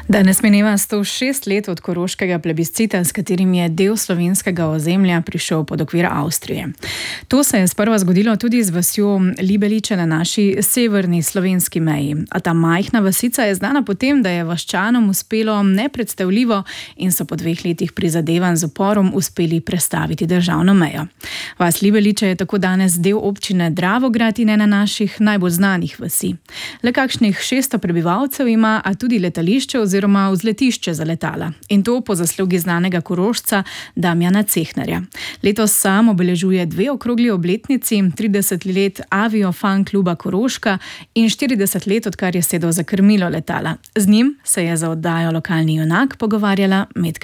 Danes mineva 106 let od koroškega plebiscita, s katerim je del slovenskega ozemlja prišel pod okvir Avstrije. To se je sprva zgodilo tudi z vasjo Libeliče na naši severni slovenski meji. A ta majhna vasica je znana po tem, da je vaščanom uspelo nepredstavljivo in so po 2 letih prizadevanj z uporom uspeli prestaviti državno mejo. Vas Libeliče je tako danes del občine Dravograd in ena naših najbolj znanih vasi. Le kakšnih 600 prebivalcev ima, a tudi letališče oziroma vzletišče za letala. In to po zaslugi znanega Korošca Damjana Cehnarja. Letos sam obeležuje 2 okrogli obletnici, 30 let Avio Fan kluba Koroška in 40 let, odkar je sedel za krmilo letala. Z njim se je za oddajo Lokalni junak pogovarjala Metka